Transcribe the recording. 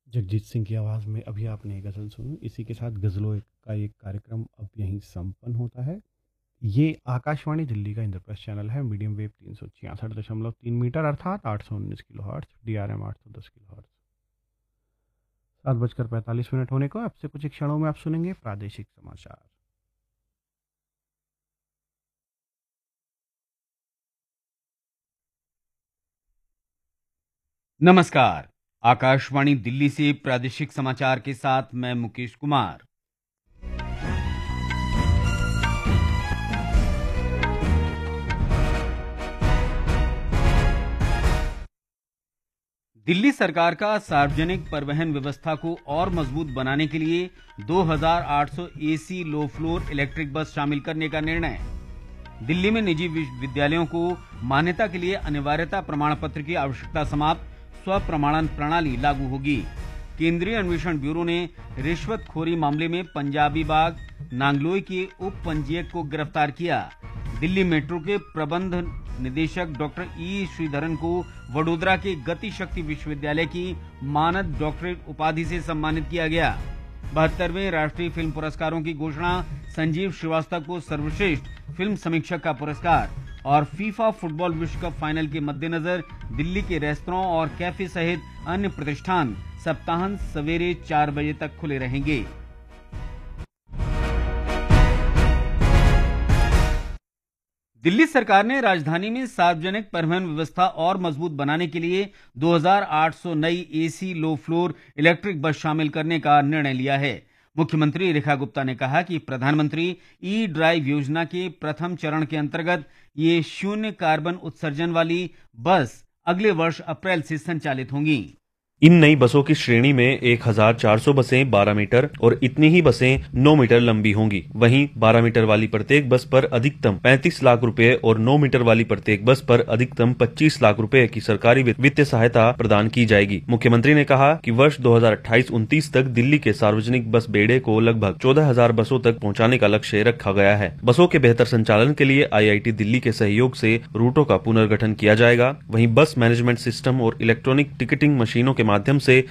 जगजीत सिंह की आवाज़ में अभी आपने गज़ल सुनी। इसी के साथ गज़लों का एक कार्यक्रम अब यहीं संपन्न होता है। ये आकाशवाणी दिल्ली का इंद्रप्रस्थ चैनल है, मीडियम वेव 366.3 मीटर अर्थात 819 किलोहर्ट्ज़, DRM 810 किलोहर्ट्ज़। 7:45 होने को, अब से कुछ क्षणों में आप सुनेंगे प्रादेशिक समाचार। नमस्कार। आकाशवाणी दिल्ली से प्रादेशिक समाचार के साथ मैं मुकेश कुमार। दिल्ली सरकार का सार्वजनिक परिवहन व्यवस्था को और मजबूत बनाने के लिए 2800 AC low floor electric bus शामिल करने का निर्णय। दिल्ली में निजी विश्वविद्यालयों को मान्यता के लिए अनिवार्यता प्रमाण पत्र की आवश्यकता समाप्त, स्वप्रमाणन प्रणाली लागू होगी। केंद्रीय अन्वेषण ब्यूरो ने रिश्वतखोरी मामले में पंजाबी बाग नांगलोई के उप पंजीयक को गिरफ्तार किया। दिल्ली मेट्रो के प्रबंध निदेशक डॉक्टर ई श्रीधरन को वडोदरा के गति शक्ति विश्वविद्यालय की मानद डॉक्टरेट उपाधि से सम्मानित किया गया। 72वें राष्ट्रीय फिल्म पुरस्कारों की घोषणा, संजीव श्रीवास्तव को सर्वश्रेष्ठ फिल्म समीक्षक का पुरस्कार। और फीफा फुटबॉल विश्व कप फाइनल के मद्देनजर दिल्ली के रेस्तरां और कैफे सहित अन्य प्रतिष्ठान सप्ताहांत सवेरे 4 बजे तक खुले रहेंगे। दिल्ली सरकार ने राजधानी में सार्वजनिक परिवहन व्यवस्था और मजबूत बनाने के लिए 2800 नई AC low floor electric bus शामिल करने का निर्णय लिया है। मुख्यमंत्री रेखा गुप्ता ने कहा कि प्रधानमंत्री ई ड्राइव योजना के प्रथम चरण के अंतर्गत ये शून्य कार्बन उत्सर्जन वाली बस अगले वर्ष अप्रैल से संचालित होंगी। इन नई बसों की श्रेणी में 1400 बसें 12 मीटर और इतनी ही बसें 9 मीटर लंबी होंगी। वहीं 12 मीटर वाली प्रत्येक बस पर अधिकतम 35 लाख रुपए और 9 मीटर वाली प्रत्येक बस पर अधिकतम 25 लाख रुपए की सरकारी वित्तीय सहायता प्रदान की जाएगी। मुख्यमंत्री ने कहा कि वर्ष 2028-29 तक दिल्ली के सार्वजनिक बस बेड़े को लगभग 14,000 बसों तक पहुँचाने का लक्ष्य रखा गया है। बसों के बेहतर संचालन के लिए IIT दिल्ली के सहयोग से रूटों का पुनर्गठन किया जाएगा। वहीं बस मैनेजमेंट सिस्टम और इलेक्ट्रॉनिक टिकटिंग मशीनों के माध्यम से